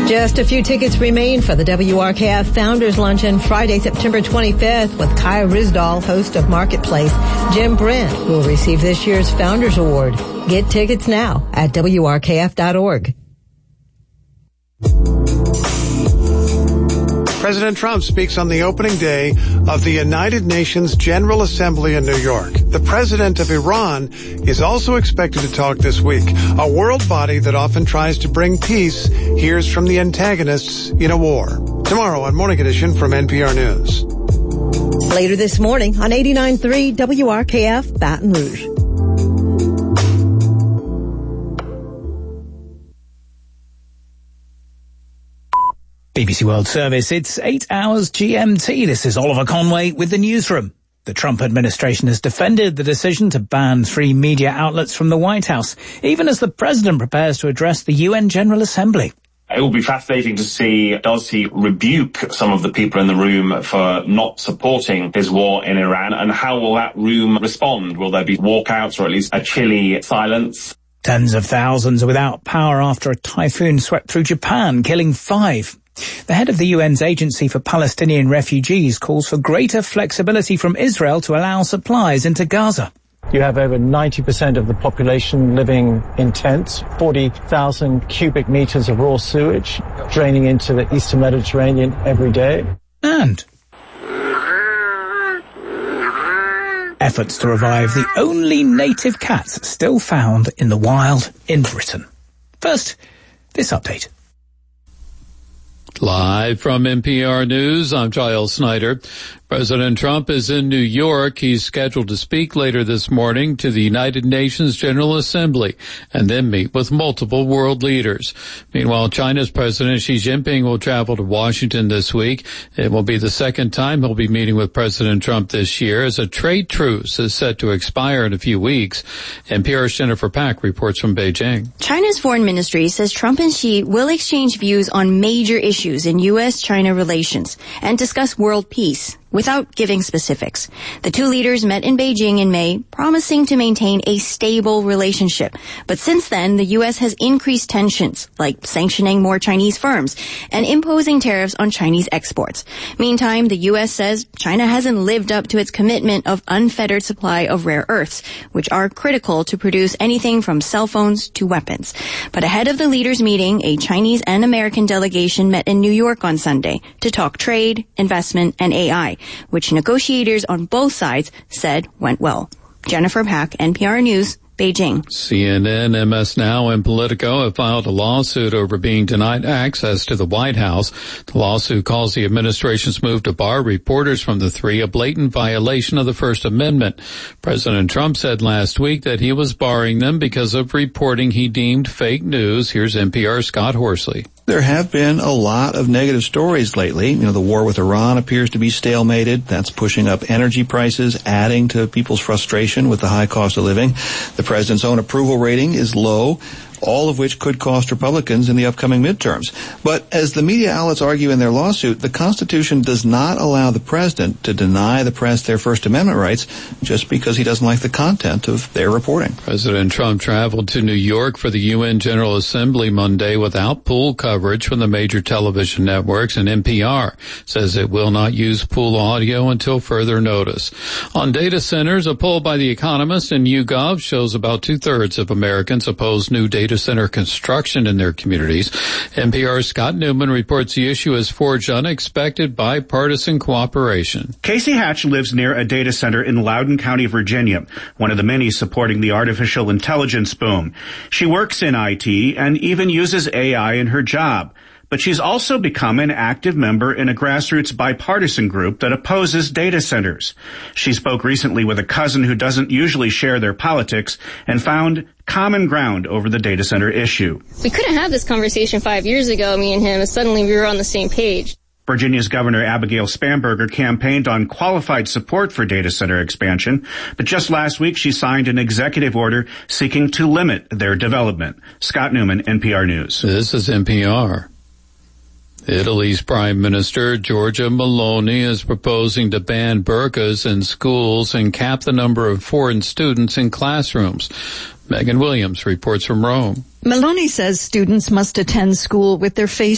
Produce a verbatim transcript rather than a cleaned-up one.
Just a few tickets remain for the W R K F Founders Luncheon Friday, September twenty-fifth with Kaya Rizdal, host of Marketplace, Jim Brent, who will receive this year's Founders Award. Get tickets now at W R K F dot org. President Trump speaks on the opening day of the United Nations General Assembly in New York. The president of Iran is also expected to talk this week. A world body that often tries to bring peace hears from the antagonists in a war. Tomorrow on Morning Edition from N P R News. Later this morning on eighty-nine point three W R K F Baton Rouge. B B C World Service, it's eight hours G M T. This is Oliver Conway with the newsroom. The Trump administration has defended the decision to ban three media outlets from the White House, even as the president prepares to address the U N General Assembly. It will be fascinating to see, does he rebuke some of the people in the room for not supporting his war in Iran, and how will that room respond? Will there be walkouts or at least a chilly silence? Tens of thousands are without power after a typhoon swept through Japan, killing five. The head of the U N's Agency for Palestinian Refugees calls for greater flexibility from Israel to allow supplies into Gaza. You have over ninety percent of the population living in tents, forty thousand cubic meters of raw sewage draining into the eastern Mediterranean every day. And efforts to revive the only native cats still found in the wild in Britain. First, this update. Live from N P R News, I'm Giles Snyder. President Trump is in New York. He's scheduled to speak later this morning to the United Nations General Assembly and then meet with multiple world leaders. Meanwhile, China's President Xi Jinping will travel to Washington this week. It will be the second time he'll be meeting with President Trump this year as a trade truce is set to expire in a few weeks. N P R's Jennifer Pack reports from Beijing. China's foreign ministry says Trump and Xi will exchange views on major issues in U S China relations and discuss world peace, without giving specifics. The two leaders met in Beijing in May, promising to maintain a stable relationship. But since then, the U S has increased tensions, like sanctioning more Chinese firms and imposing tariffs on Chinese exports. Meantime, the U S says China hasn't lived up to its commitment of unfettered supply of rare earths, which are critical to produce anything from cell phones to weapons. But ahead of the leaders' meeting, a Chinese and American delegation met in New York on Sunday to talk trade, investment, and A I, which negotiators on both sides said went well. Jennifer Pack, N P R News, Beijing. C N N, M S Now, and Politico have filed a lawsuit over being denied access to the White House. The lawsuit calls the administration's move to bar reporters from the three a blatant violation of the First Amendment. President Trump said last week that he was barring them because of reporting he deemed fake news. Here's N P R's Scott Horsley. There have been a lot of negative stories lately. You know, the war with Iran appears to be stalemated. That's pushing up energy prices, adding to people's frustration with the high cost of living. The president's own approval rating is low, all of which could cost Republicans in the upcoming midterms. But as the media outlets argue in their lawsuit, the Constitution does not allow the president to deny the press their First Amendment rights just because he doesn't like the content of their reporting. President Trump traveled to New York for the U N General Assembly Monday without pool coverage from the major television networks, and N P R says it will not use pool audio until further notice. On data centers, a poll by The Economist and YouGov shows about two-thirds of Americans oppose new data center construction in their communities. N P R's Scott Newman reports the issue has forged unexpected bipartisan cooperation. Casey Hatch lives near a data center in Loudoun County, Virginia, one of the many supporting the artificial intelligence boom. She works in I T and even uses A I in her job. But she's also become an active member in a grassroots bipartisan group that opposes data centers. She spoke recently with a cousin who doesn't usually share their politics and found common ground over the data center issue. We couldn't have this conversation five years ago, me and him, and suddenly we were on the same page. Virginia's Governor Abigail Spanberger campaigned on qualified support for data center expansion, but just last week she signed an executive order seeking to limit their development. Scott Newman, N P R News. This is N P R. Italy's Prime Minister Giorgia Meloni is proposing to ban burqas in schools and cap the number of foreign students in classrooms. Megan Williams reports from Rome. Meloni says students must attend school with their face